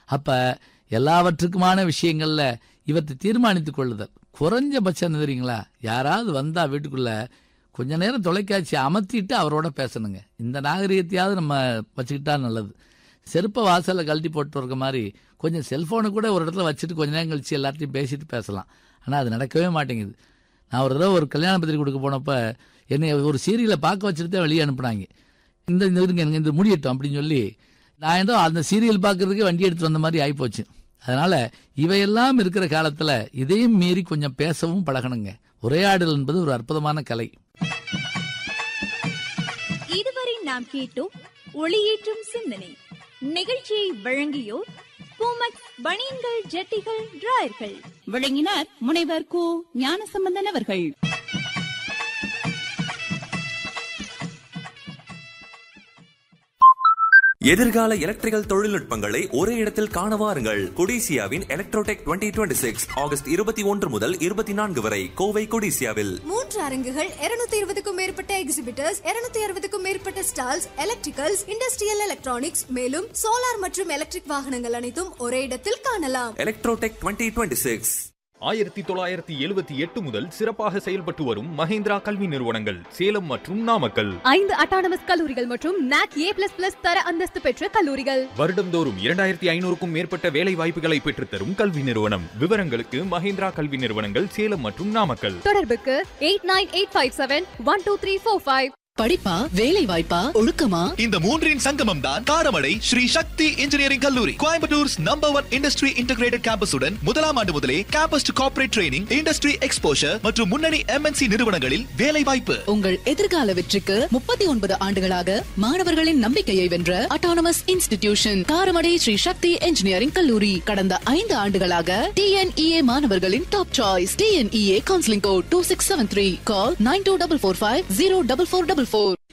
அப்ப எல்லாவற்றுக்குமான விஷயங்கள்ல இவற்றை தீர்மானித்துக் கொள்ளுதல். குறைஞ்சபட்சம் தெரியுங்களா, யாராவது வந்தா வீட்டுக்குள்ள கொஞ்ச நேரம் தொலைக்காட்சி அமர்த்திட்டு அவரோட பேசணுங்க. இந்த நாகரிகத்தையாவது நம்ம வச்சுக்கிட்டா நல்லது. செருப்பை வாசல்ல கழட்டி போட்டு இருக்க மாதிரி கொஞ்சம் செல்போனை கூட ஒரு இடத்துல வச்சுட்டு கொஞ்ச நேரம் கழிச்சு எல்லாத்தையும் பேசிட்டு பேசலாம். ஆனால் அது நடக்கவே மாட்டேங்குது. நான் ஒரு தடவை ஒரு கல்யாண பத்திரிக்கை கொடுக்க போனப்ப என்னை ஒரு சீரியலை பார்க்க வச்சுட்டு தான் வெளியே அனுப்புனாங்க. இந்த முடியட்டும் அப்படின்னு சொல்லி நான் ஏதோ அந்த சீரியல் பார்க்கறதுக்கு வண்டி எடுத்து வந்த மாதிரி ஆகிப்போச்சு. அதனால இவையெல்லாம் இருக்கிற காலத்துல இதையும் மீறி கொஞ்சம் பேசவும் பழகணுங்க. உரையாடல் என்பது ஒரு அற்புதமான கலை. இதுவரை நாம் கேட்டோம் ஒளியேற்றும் சிந்தனை. நிகழ்ச்சியை வழங்கியோர் பூமக்ஸ் பனியன்கள், ஜட்டிகள், டிராயர்கள். வழங்கினார் முனைவர் கு ஞானசம்பந்தன் அவர்கள். எதிர்கால எலக்ட்ரிக்கல் தொழில்நுட்பங்களை ஒரே இடத்தில் காண வாருங்கள். கொடிசியாவின் எலக்ட்ரோடெக் 2026 ஆகஸ்ட் 21 முதல் 24 வரை கோவை கொடிசியாவில் 3 அரங்குகள், 220க்கும் மேற்பட்ட எக்ஸிபிட்டர்ஸ், 260க்கும் மேற்பட்ட ஸ்டால்ஸ், எலக்ட்ரிக்கல்ஸ், இண்டஸ்ட்ரியல் எலக்ட்ரானிக்ஸ், மேலும் சோலார் மற்றும் எலக்ட்ரிக் வாகனங்கள் அனைத்தும் ஒரே இடத்தில் காணலாம். எலக்ட்ரோடெக் 2026. 1978 முதல் சிறப்பாக செயல்பட்டு வரும் மஹேந்திரா கல்வி நிறுவனங்கள் சேலம் மற்றும் நாமக்கல். 5 அட்டானமஸ் கல்லூரிகள் மற்றும் NAC A++ தர அந்தஸ்து பெற்ற கல்லூரிகள். வருடந்தோறும் 2500க்கும் மேற்பட்ட வேலை வாய்ப்புகளை பெற்றுத்தரும் கல்வி நிறுவனம். விவரங்களுக்கு மஹேந்திரா கல்வி நிறுவனங்கள் சேலம் மற்றும் நாமக்கல். தொடர்புக்கு 8985712345. படிப்பா, வேலை வாய்ப்பா, ஒழுக்கமா, இந்த மூன்றின் சங்கமம் தான் காரமடை ஸ்ரீ சக்தி இன்ஜினியரிங் கல்லூரி. கோயம்புத்தூர்ஸ் நம்பர் 1 இண்டஸ்ட்ரி இன்டகிரேட்டட் கேம்பஸுடன் முதலாம் ஆண்டு முதலே campus to corporate training, industry exposure மற்றும் முன்னணி MNC நிறுவனங்களில் வேலை வாய்ப்பு. உங்கள் எதிர்கால வெற்றிக்கு 39 ஆண்டுகளாக மாணவர்களின் நம்பிக்கையை வென்ற அட்டானமஸ் இன்ஸ்டிடியூஷன் காரமடை ஸ்ரீ சக்தி இன்ஜினியரிங் கல்லூரி. கடந்த 5 ஆண்டுகளாக TNEA மாணவர்களின் top choice. TNEA counselling code 2673. கால் 9245044444.